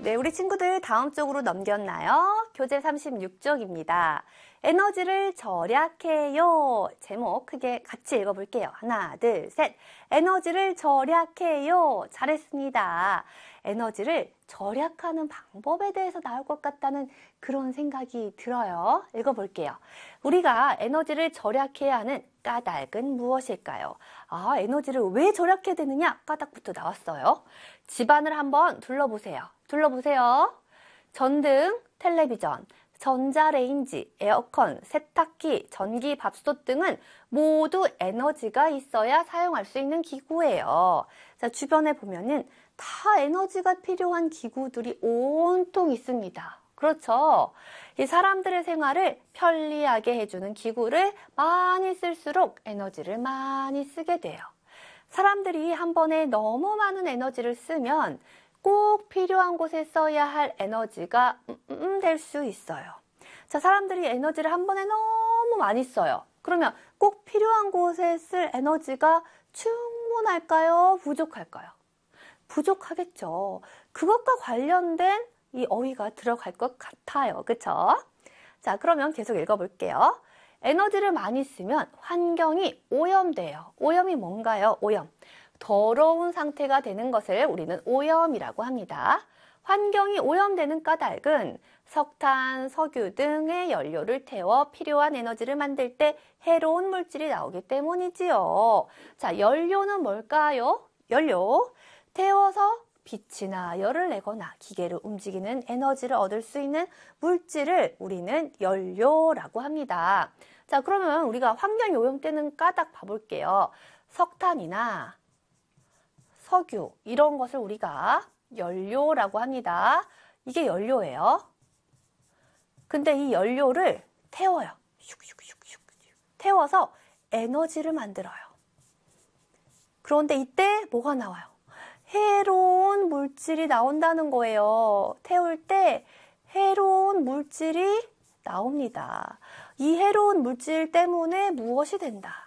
네, 우리 친구들 다음 쪽으로 넘겼나요? 교재 36쪽입니다. 에너지를 절약해요. 제목 크게 같이 읽어볼게요. 하나, 둘, 셋. 에너지를 절약해요. 잘했습니다. 에너지를 절약하는 방법에 대해서 나올 것 같다는 그런 생각이 들어요. 읽어볼게요. 우리가 에너지를 절약해야 하는 까닭은 무엇일까요? 에너지를 왜 절약해야 되느냐? 까닭부터 나왔어요. 집안을 한번 둘러보세요. 전등, 텔레비전, 전자레인지, 에어컨, 세탁기, 전기밥솥 등은 모두 에너지가 있어야 사용할 수 있는 기구예요. 자, 주변에 보면은 다 에너지가 필요한 기구들이 온통 있습니다. 그렇죠? 이 사람들의 생활을 편리하게 해주는 기구를 많이 쓸수록 에너지를 많이 쓰게 돼요. 사람들이 한 번에 너무 많은 에너지를 쓰면 꼭 필요한 곳에 써야 할 에너지가 될 수 있어요. 자, 사람들이 에너지를 한 번에 너무 많이 써요. 그러면 꼭 필요한 곳에 쓸 에너지가 충분할까요? 부족할까요? 부족하겠죠. 그것과 관련된 이 어휘가 들어갈 것 같아요. 그쵸? 자, 그러면 계속 읽어볼게요. 에너지를 많이 쓰면 환경이 오염돼요. 오염이 뭔가요? 오염. 더러운 상태가 되는 것을 우리는 오염이라고 합니다. 환경이 오염되는 까닭은 석탄, 석유 등의 연료를 태워 필요한 에너지를 만들 때 해로운 물질이 나오기 때문이지요. 자, 연료는 뭘까요? 연료. 태워서 빛이나 열을 내거나 기계를 움직이는 에너지를 얻을 수 있는 물질을 우리는 연료라고 합니다. 자, 그러면 우리가 환경이 오염되는 까닭 봐볼게요. 석탄이나 석유 이런 것을 우리가 연료라고 합니다. 이게 연료예요. 근데 이 연료를 태워요. 슉슉슉슉 태워서 에너지를 만들어요. 그런데 이때 뭐가 나와요? 해로운 물질이 나온다는 거예요. 태울 때 해로운 물질이 나옵니다. 이 해로운 물질 때문에 무엇이 된다?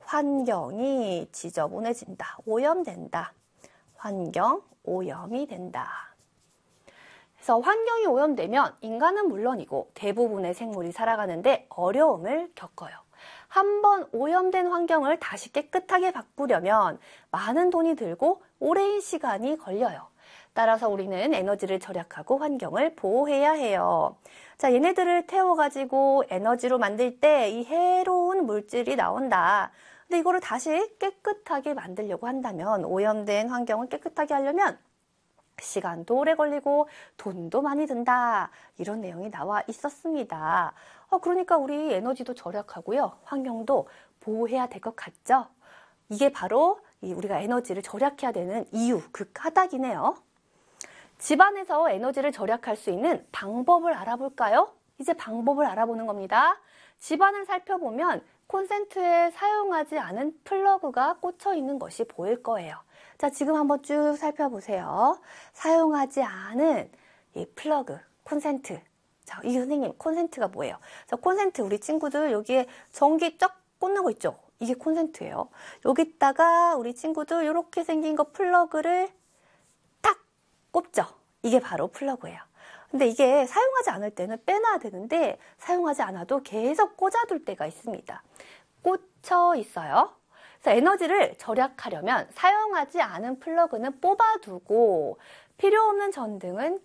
환경이 지저분해진다. 오염된다. 환경 오염이 된다. 그래서 환경이 오염되면 인간은 물론이고 대부분의 생물이 살아가는데 어려움을 겪어요. 한번 오염된 환경을 다시 깨끗하게 바꾸려면 많은 돈이 들고 오랜 시간이 걸려요. 따라서 우리는 에너지를 절약하고 환경을 보호해야 해요. 자, 얘네들을 태워가지고 에너지로 만들 때 이 해로운 물질이 나온다. 근데 이거를 다시 깨끗하게 만들려고 한다면 오염된 환경을 깨끗하게 하려면 시간도 오래 걸리고 돈도 많이 든다. 이런 내용이 나와 있었습니다. 그러니까 우리 에너지도 절약하고요. 환경도 보호해야 될 것 같죠? 이게 바로 우리가 에너지를 절약해야 되는 이유, 그 까닭이네요. 집안에서 에너지를 절약할 수 있는 방법을 알아볼까요? 이제 방법을 알아보는 겁니다. 집안을 살펴보면 콘센트에 사용하지 않은 플러그가 꽂혀 있는 것이 보일 거예요. 자, 지금 한번 쭉 살펴보세요. 사용하지 않은 이 플러그, 콘센트. 자, 이 선생님, 콘센트가 뭐예요? 자, 콘센트 우리 친구들 여기에 전기 쫙 꽂는 거 있죠? 이게 콘센트예요. 여기다가 우리 친구들 이렇게 생긴 거 플러그를 탁 꼽죠? 이게 바로 플러그예요. 근데 이게 사용하지 않을 때는 빼놔야 되는데 사용하지 않아도 계속 꽂아둘 때가 있습니다. 꽂혀 있어요. 그래서 에너지를 절약하려면 사용하지 않은 플러그는 뽑아두고 필요 없는 전등은